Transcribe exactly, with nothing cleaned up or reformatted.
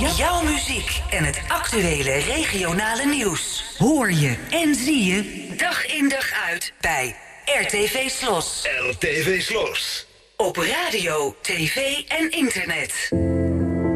Jouw muziek en het actuele regionale nieuws. Hoor je en zie je dag in dag uit bij R T V Slos. R T V Slos. Op radio, tv en internet.